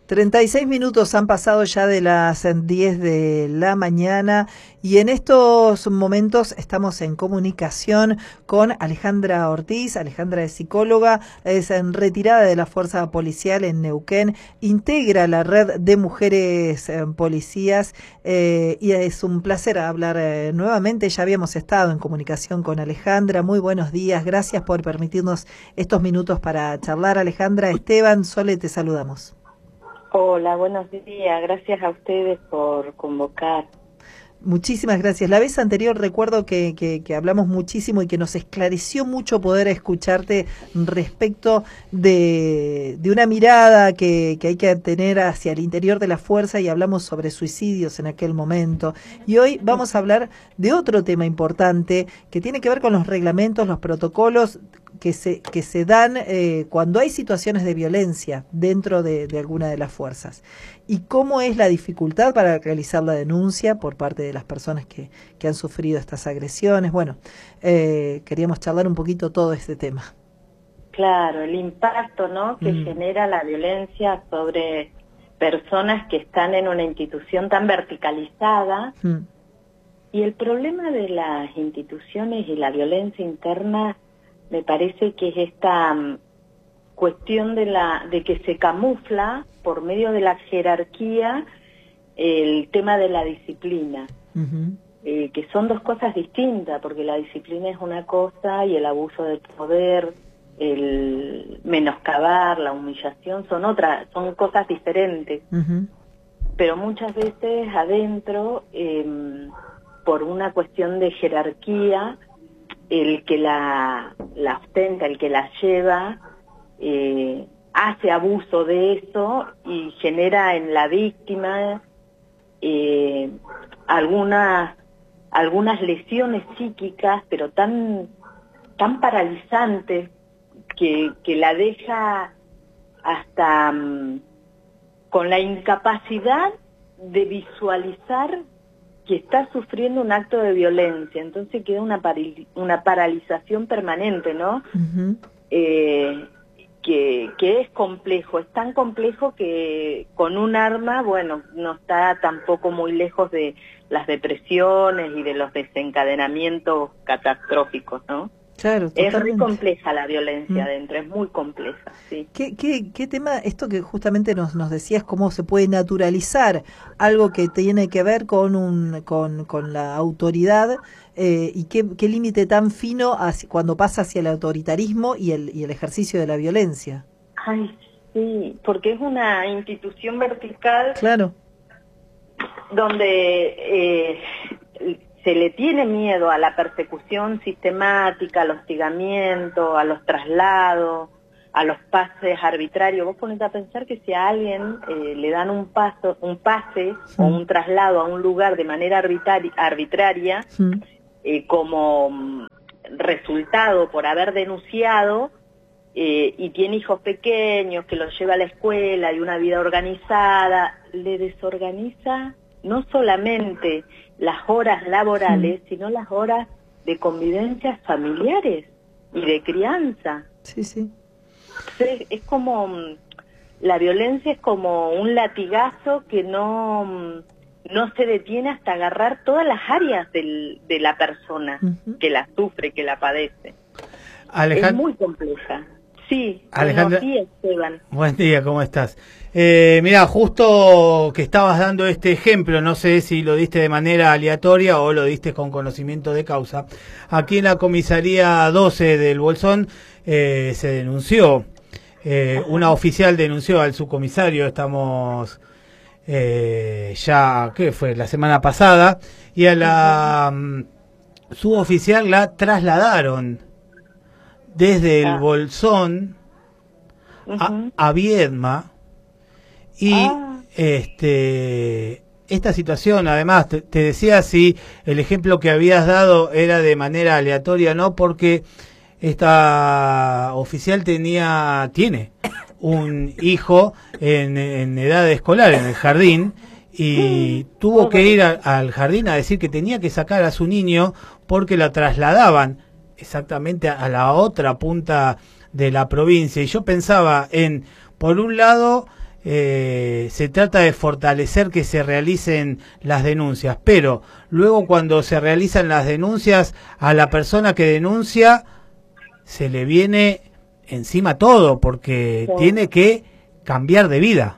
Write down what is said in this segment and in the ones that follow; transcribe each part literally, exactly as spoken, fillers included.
treinta y seis minutos han pasado ya de las diez de la mañana y en estos momentos estamos en comunicación con Alejandra Ortiz. Alejandra es psicóloga, es en retirada de la Fuerza Policial en Neuquén, integra la red de mujeres eh, policías eh, y es un placer hablar eh, nuevamente. Ya habíamos estado en comunicación con Alejandra. Muy buenos días, gracias por permitirnos estos minutos para charlar. Alejandra, Esteban, Sole, te saludamos. Hola, buenos días. Gracias a ustedes por convocar. Muchísimas gracias. La vez anterior recuerdo que, que, que hablamos muchísimo y que nos esclareció mucho poder escucharte respecto de, de una mirada que, que hay que tener hacia el interior de la fuerza y hablamos sobre suicidios en aquel momento. Y hoy vamos a hablar de otro tema importante que tiene que ver con los reglamentos, los protocolos que se que se dan eh, cuando hay situaciones de violencia dentro de, de alguna de las fuerzas y cómo es la dificultad para realizar la denuncia por parte de las personas que, que han sufrido estas agresiones. Bueno, eh, queríamos charlar un poquito todo este tema. Claro, el impacto, ¿no?, que mm. genera la violencia sobre personas que están en una institución tan verticalizada. Mm. Y el problema de las instituciones y la violencia interna me parece que es esta um, cuestión de la de que se camufla por medio de la jerarquía el tema de la disciplina, uh-huh. eh, que son dos cosas distintas, porque la disciplina es una cosa y el abuso del poder, el menoscabar, la humillación son otras, son cosas diferentes. Uh-huh. Pero muchas veces adentro, eh, por una cuestión de jerarquía, el que la, la ostenta, el que la lleva, eh, hace abuso de eso y genera en la víctima eh, algunas algunas lesiones psíquicas, pero tan tan paralizantes que, que la deja hasta um, con la incapacidad de visualizar que está sufriendo un acto de violencia. Entonces queda una, una paralización permanente, ¿no? Uh-huh. eh, que, que es complejo, es tan complejo que con un arma, bueno, no está tampoco muy lejos de las depresiones y de los desencadenamientos catastróficos, ¿no? Claro, es muy compleja la violencia mm. adentro, es muy compleja, sí. ¿Qué, qué, qué tema, esto que justamente nos, nos decías, cómo se puede naturalizar algo que tiene que ver con un con, con la autoridad eh, y qué, qué límite tan fino hacia, cuando pasa hacia el autoritarismo y el, y el ejercicio de la violencia? Ay, sí, porque es una institución vertical. Claro. Donde eh, se le tiene miedo a la persecución sistemática, al hostigamiento, a los traslados, a los pases arbitrarios. Vos ponete a pensar que si a alguien eh, le dan un paso, un pase sí. o un traslado a un lugar de manera arbitraria, arbitraria sí. eh, como resultado por haber denunciado eh, y tiene hijos pequeños que los lleva a la escuela y una vida organizada, le desorganiza no solamente las horas laborales, sí. sino las horas de convivencias familiares y de crianza. Sí, sí. Es, es como, la violencia es como un latigazo que no, no se detiene hasta agarrar todas las áreas del, de la persona uh-huh. que la sufre, que la padece. Alejand- es muy compleja. Sí, Alejandra, buenos días, Esteban. Buen día, ¿cómo estás? Eh, mira, justo que estabas dando este ejemplo, no sé si lo diste de manera aleatoria o lo diste con conocimiento de causa. Aquí en la comisaría doce del Bolsón eh, se denunció, eh, una oficial denunció al subcomisario, estamos eh, ya, ¿qué fue? La semana pasada, y a la um, suboficial la trasladaron desde el Bolsón a, a Viedma y ah. este esta situación, además te, te decía si el ejemplo que habías dado era de manera aleatoria, no, porque esta oficial tenía tiene un hijo en, en edad escolar en el jardín y tuvo que ir a, al jardín a decir que tenía que sacar a su niño porque la trasladaban exactamente a la otra punta de la provincia. Y yo pensaba en, por un lado, eh, se trata de fortalecer que se realicen las denuncias, pero luego cuando se realizan las denuncias, a la persona que denuncia se le viene encima todo, porque sí. tiene que cambiar de vida.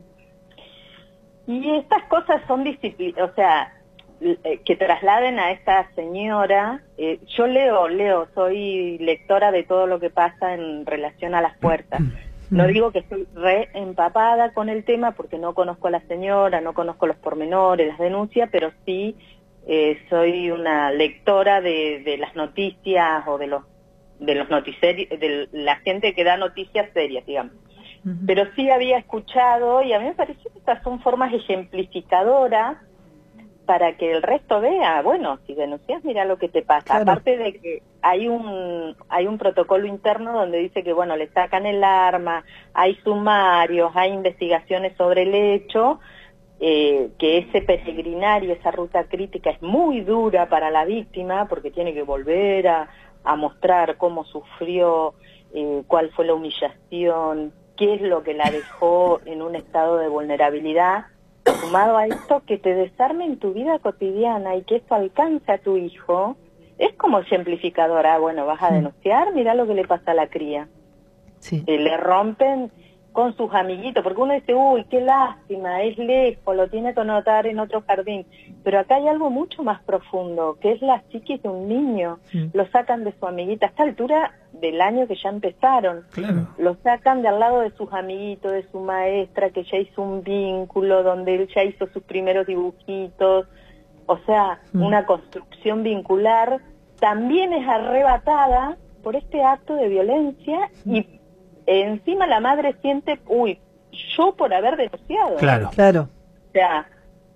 Y estas cosas son disciplinas, o sea, que trasladen a esta señora, eh, yo leo, leo, soy lectora de todo lo que pasa en relación a las puertas. No digo que estoy re empapada con el tema porque no conozco a la señora, no conozco los pormenores, las denuncias, pero sí eh, soy una lectora de, de las noticias o de los de los noticiarios, de la gente que da noticias serias, digamos. Uh-huh. Pero sí había escuchado, y a mí me parece que estas son formas ejemplificadoras para que el resto vea, bueno, si denuncias, mira lo que te pasa. Claro. Aparte de que hay un hay un protocolo interno donde dice que, bueno, le sacan el arma, hay sumarios, hay investigaciones sobre el hecho, eh, que ese peregrinar y esa ruta crítica es muy dura para la víctima porque tiene que volver a, a mostrar cómo sufrió, eh, cuál fue la humillación, qué es lo que la dejó en un estado de vulnerabilidad. Sumado a esto, que te desarmen tu vida cotidiana y que esto alcance a tu hijo, es como ejemplificadora. Bueno, vas a denunciar, mira lo que le pasa a la cría. Sí. Eh, le rompen con sus amiguitos, porque uno dice, uy, qué lástima, es lejos, lo tiene que anotar en otro jardín. Pero acá hay algo mucho más profundo, que es la psiquis de un niño. Sí. Lo sacan de su amiguita a esta altura del año que ya empezaron. Claro. Lo sacan de al lado de sus amiguitos, de su maestra, que ya hizo un vínculo, donde él ya hizo sus primeros dibujitos. O sea, sí. una construcción vincular también es arrebatada por este acto de violencia sí. y encima la madre siente, uy, yo por haber denunciado. Claro, claro. O sea,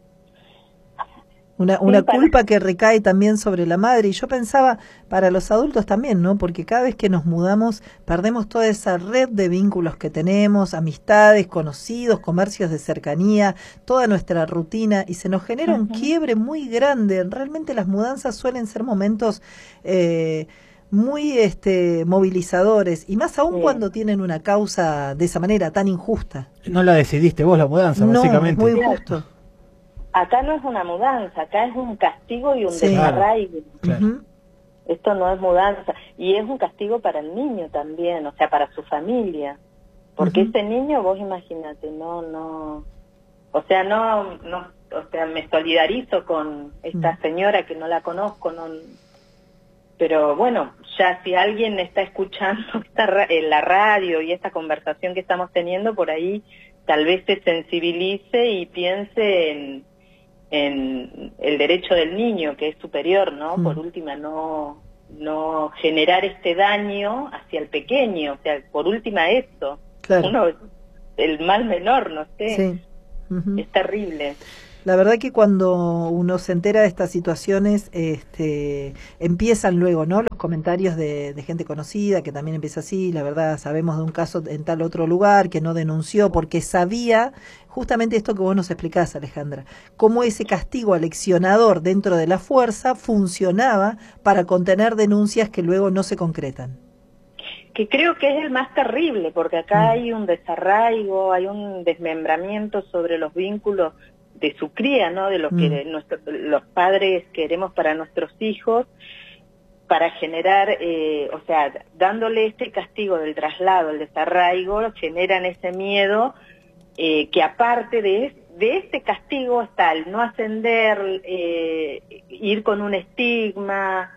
una, una culpa que recae también sobre la madre. Y yo pensaba, para los adultos también, ¿no? Porque cada vez que nos mudamos, perdemos toda esa red de vínculos que tenemos, amistades, conocidos, comercios de cercanía, toda nuestra rutina, y se nos genera uh-huh. un quiebre muy grande. Realmente las mudanzas suelen ser momentos Eh, muy este movilizadores, y más aún sí. cuando tienen una causa de esa manera tan injusta. No la decidiste vos la mudanza, no, básicamente. Muy injusto. Acá no es una mudanza, acá es un castigo y un sí. desarraigo. Claro. Uh-huh. Esto no es mudanza, y es un castigo para el niño también, o sea, para su familia, porque uh-huh. ese niño, vos imagínate, no, no, o sea, no, no, o sea, me solidarizo con esta uh-huh. señora que no la conozco, no. Pero bueno, ya si alguien está escuchando esta, en la radio y esta conversación que estamos teniendo por ahí, tal vez se sensibilice y piense en, en el derecho del niño, que es superior, ¿no? Mm. Por última, no, no generar este daño hacia el pequeño, o sea, por última esto. Claro. Uno, el mal menor, no sé. Sí. Uh-huh. Es terrible. La verdad que cuando uno se entera de estas situaciones, este, empiezan luego, ¿no? Los comentarios de, de gente conocida, que también empieza así. La verdad, sabemos de un caso en tal otro lugar que no denunció porque sabía justamente esto que vos nos explicás, Alejandra, cómo ese castigo aleccionador dentro de la fuerza funcionaba para contener denuncias que luego no se concretan. Que creo que es el más terrible, porque acá mm. hay un desarraigo, hay un desmembramiento sobre los vínculos de su cría, ¿no? De lo que mm. nuestro, los padres queremos para nuestros hijos, para generar, eh, o sea, dándole este castigo del traslado, el desarraigo, generan ese miedo, eh, que aparte de, de este castigo está el no ascender, eh, ir con un estigma,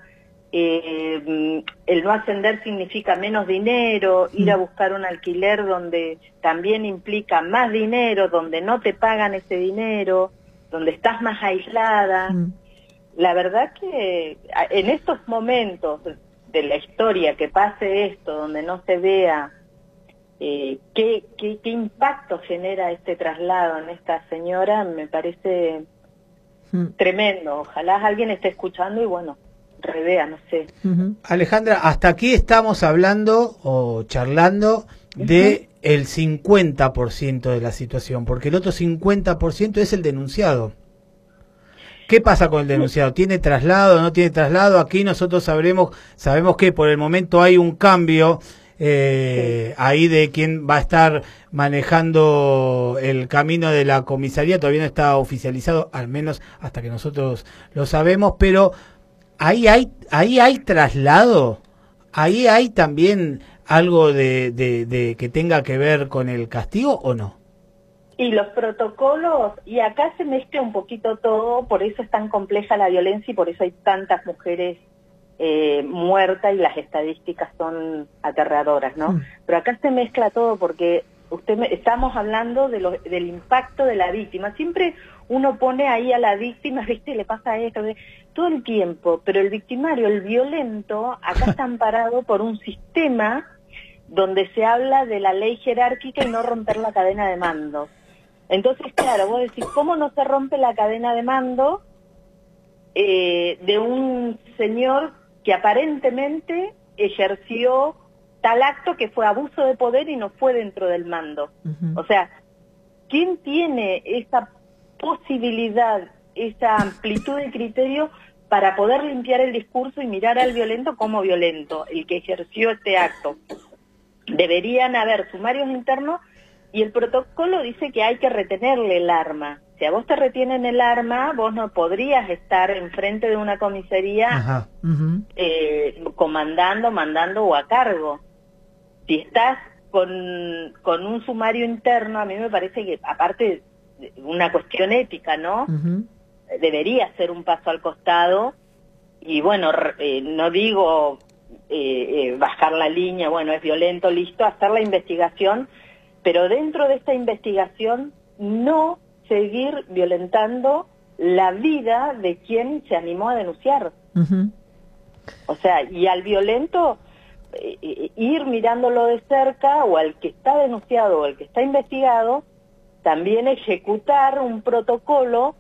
eh, el no ascender significa menos dinero, ir a buscar un alquiler donde también implica más dinero, donde no te pagan ese dinero, donde estás más aislada. Mm. La verdad que en estos momentos de la historia que pase esto, donde no se vea eh, qué, qué, qué impacto genera este traslado en esta señora, me parece mm. tremendo. Ojalá alguien esté escuchando y bueno, revea, no sé. Uh-huh. Alejandra, hasta aquí estamos hablando o charlando de uh-huh. el cincuenta por ciento de la situación, porque el otro cincuenta por ciento es el denunciado. ¿Qué pasa con el denunciado? ¿Tiene traslado? ¿No tiene traslado? Aquí nosotros sabremos, sabemos que por el momento hay un cambio eh, sí. ahí de quién va a estar manejando el camino de la comisaría. Todavía no está oficializado, al menos hasta que nosotros lo sabemos, pero ahí hay, ahí hay traslado, ahí hay también algo de, de, de que tenga que ver con el castigo, ¿o no? Y los protocolos, y acá se mezcla un poquito todo, por eso es tan compleja la violencia y por eso hay tantas mujeres eh, muertas y las estadísticas son aterradoras, ¿no? Mm. Pero acá se mezcla todo porque usted me, estamos hablando de lo, del impacto de la víctima. Siempre uno pone ahí a la víctima, ¿viste? Le pasa esto, todo el tiempo, pero el victimario, el violento, acá está amparado por un sistema donde se habla de la ley jerárquica y no romper la cadena de mando. Entonces, claro, vos decís, ¿cómo no se rompe la cadena de mando eh, de un señor que aparentemente ejerció tal acto que fue abuso de poder y no fue dentro del mando? Uh-huh. O sea, ¿quién tiene esa posibilidad, esa amplitud de criterio para poder limpiar el discurso y mirar al violento como violento, el que ejerció este acto? Deberían haber sumarios internos. Y el protocolo dice que hay que retenerle el arma. Si a vos te retienen el arma, vos no podrías estar enfrente de una comisaría uh-huh. eh, comandando, mandando o a cargo. Si estás con, con un sumario interno, a mí me parece que, aparte de una cuestión ética, ¿no? Uh-huh. Debería ser un paso al costado. Y bueno, eh, no digo eh, eh, bajar la línea, bueno, es violento, listo, hacer la investigación, pero dentro de esta investigación no seguir violentando la vida de quien se animó a denunciar. Uh-huh. O sea, y al violento eh, ir mirándolo de cerca, o al que está denunciado o al que está investigado, también ejecutar un protocolo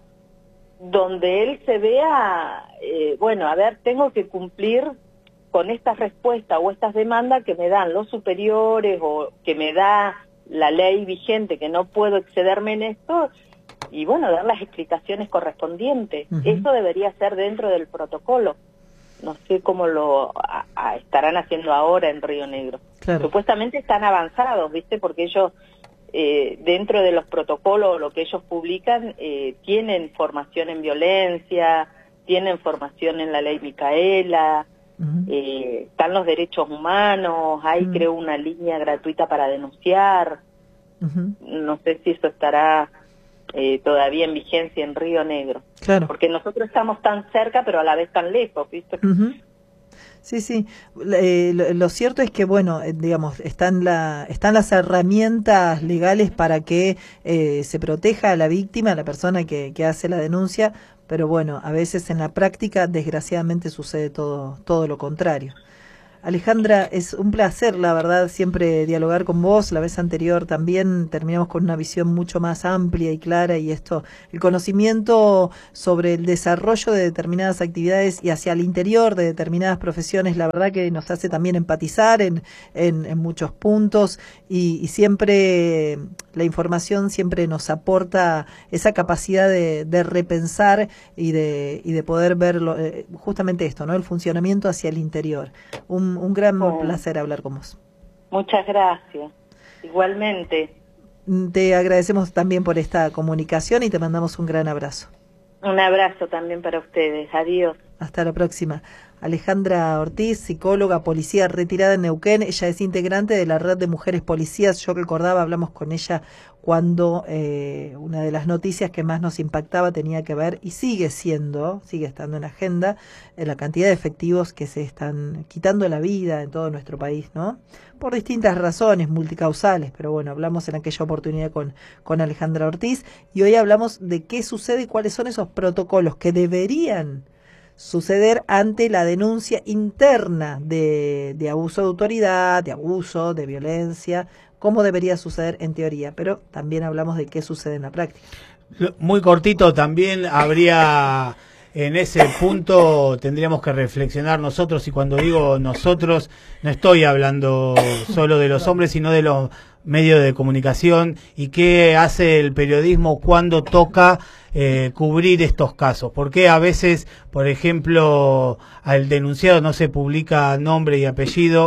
donde él se vea, eh, bueno, a ver, tengo que cumplir con estas respuestas o estas demandas que me dan los superiores o que me da la ley vigente, que no puedo excederme en esto, y bueno, dar las explicaciones correspondientes. Uh-huh. Eso debería ser dentro del protocolo. No sé cómo lo a, a, estarán haciendo ahora en Río Negro. Claro. Supuestamente están avanzados, ¿viste? Porque ellos, eh, dentro de los protocolos, lo que ellos publican, eh, tienen formación en violencia, tienen formación en la ley Micaela, Uh-huh. eh, están los derechos humanos, hay uh-huh. creo una línea gratuita para denunciar. Uh-huh. No sé si eso estará eh, todavía en vigencia en Río Negro. Claro. Porque nosotros estamos tan cerca pero a la vez tan lejos, ¿viste? Uh-huh. Sí, sí. Eh, lo, lo cierto es que, bueno, eh, digamos, están, la, están las herramientas legales para que eh, se proteja a la víctima, a la persona que, que hace la denuncia, pero bueno, a veces en la práctica, desgraciadamente, sucede todo, todo lo contrario. Alejandra, es un placer, la verdad, siempre dialogar con vos. La vez anterior también terminamos con una visión mucho más amplia y clara, y esto, el conocimiento sobre el desarrollo de determinadas actividades y hacia el interior de determinadas profesiones, la verdad que nos hace también empatizar en, en, en muchos puntos, y, y siempre la información siempre nos aporta esa capacidad de, de repensar y de, y de poder ver lo, eh, justamente esto, ¿no? El funcionamiento hacia el interior. Un Un gran oh. placer hablar con vos. Muchas gracias. Igualmente. Te agradecemos también por esta comunicación y te mandamos un gran abrazo. Un abrazo también para ustedes. Adiós. Hasta la próxima. Alejandra Ortiz, psicóloga, policía retirada en Neuquén. Ella es integrante de la Red de Mujeres Policías. Yo recordaba, hablamos con ella cuando eh, una de las noticias que más nos impactaba tenía que ver, y sigue siendo, sigue estando en agenda, eh, la cantidad de efectivos que se están quitando la vida en todo nuestro país, ¿no? Por distintas razones, multicausales, pero bueno, hablamos en aquella oportunidad con, con Alejandra Ortiz, y hoy hablamos de qué sucede y cuáles son esos protocolos que deberían suceder ante la denuncia interna de, de abuso de autoridad, de abuso, de violencia, cómo debería suceder en teoría, pero también hablamos de qué sucede en la práctica. Muy cortito, también habría, en ese punto tendríamos que reflexionar nosotros, y cuando digo nosotros no estoy hablando solo de los hombres, sino de los medios de comunicación, y qué hace el periodismo cuando toca eh, cubrir estos casos. Porque a veces, por ejemplo, al denunciado no se publica nombre y apellido,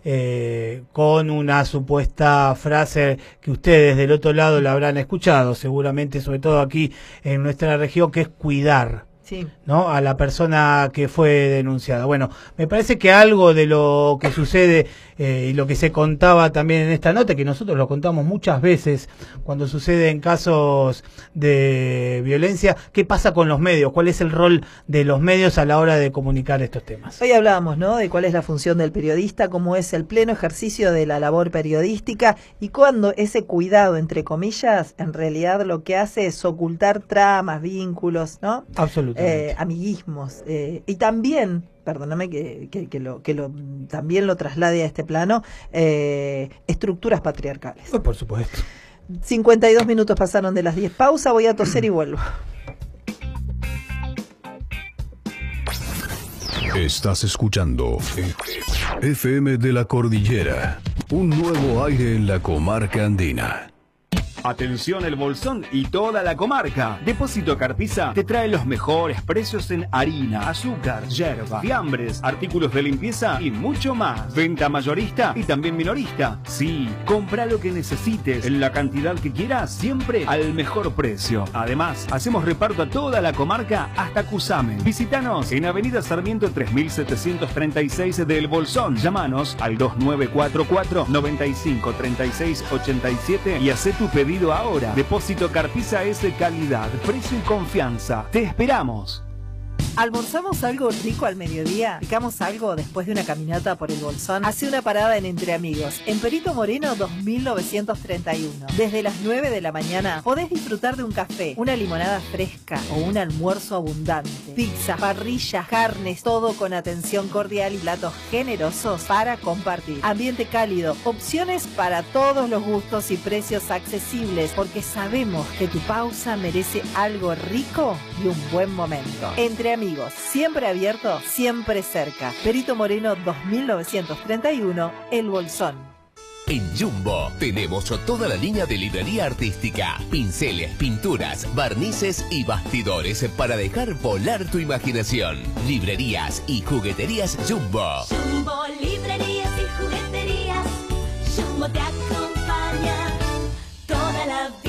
eh, con una supuesta frase que ustedes del otro lado la habrán escuchado, seguramente, sobre todo aquí en nuestra región, que es cuidar. Sí. ¿No? A la persona que fue denunciada. Bueno, me parece que algo de lo que sucede eh, y lo que se contaba también en esta nota, que nosotros lo contamos muchas veces cuando sucede en casos de violencia, ¿qué pasa con los medios? ¿Cuál es el rol de los medios a la hora de comunicar estos temas? Hoy hablábamos, ¿no?, de cuál es la función del periodista, cómo es el pleno ejercicio de la labor periodística y cuando ese cuidado, entre comillas, en realidad lo que hace es ocultar tramas, vínculos, ¿no? Absolutamente. Eh, amiguismos. Eh, y también, perdóname que, que, que, lo, que lo, también lo traslade a este plano, eh, estructuras patriarcales. Oh, por supuesto. cincuenta y dos minutos pasaron de las diez. Pausa, voy a toser y vuelvo. Estás escuchando F M de la Cordillera, un nuevo aire en la comarca andina. Atención El Bolsón y toda la comarca. Depósito Carpiza te trae los mejores precios en harina, azúcar, yerba, fiambres, artículos de limpieza y mucho más. Venta mayorista y también minorista. Sí, compra lo que necesites en la cantidad que quieras, siempre al mejor precio. Además, hacemos reparto a toda la comarca hasta Cusamen. Visítanos en Avenida Sarmiento tres mil setecientos treinta y seis de El Bolsón. Llámanos al dos nueve cuatro cuatro, nueve cinco, tres seis, ocho siete y haz tu pedido ahora. Depósito Carpiza es de calidad, precio y confianza. Te esperamos. ¿Almorzamos algo rico al mediodía? ¿Picamos algo después de una caminata por el Bolsón? Hace una parada en Entre Amigos, en Perito Moreno dos mil novecientos treinta y uno. Desde las nueve de la mañana podés disfrutar de un café, una limonada fresca o un almuerzo abundante. Pizza, parrillas, carnes, todo con atención cordial y platos generosos para compartir. Ambiente cálido, opciones para todos los gustos y precios accesibles, porque sabemos que tu pausa merece algo rico y un buen momento. Entre Amigos. Amigos, siempre abierto, siempre cerca. Perito Moreno dos mil novecientos treinta y uno, El Bolsón. En Jumbo tenemos toda la línea de librería artística, pinceles, pinturas, barnices y bastidores para dejar volar tu imaginación. Librerías y jugueterías Jumbo. Jumbo, librerías y jugueterías. Jumbo te acompaña toda la vida.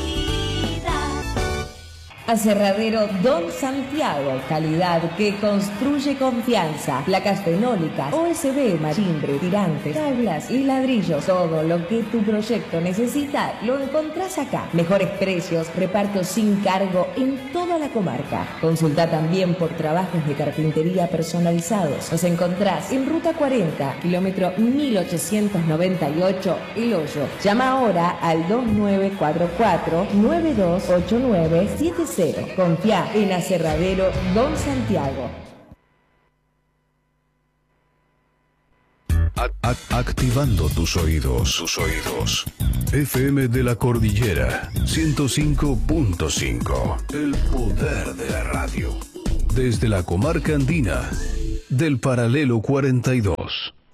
Aserradero Don Santiago, calidad que construye confianza. Placas fenólicas, O S B, machimbre, tirantes, tablas y ladrillos. Todo lo que tu proyecto necesita lo encontrás acá. Mejores precios, reparto sin cargo en toda la comarca. Consulta también por trabajos de carpintería personalizados. Nos encontrás en Ruta cuarenta, kilómetro mil ochocientos noventa y ocho, El Hoyo. Llama ahora al dos nueve cuatro cuatro, nueve dos ocho nueve siete cero. Confía en Aserradero Don Santiago. Activando tus oídos, tus oídos. F M de la Cordillera, ciento cinco punto cinco. El poder de la radio. Desde la comarca andina, del paralelo cuarenta y dos.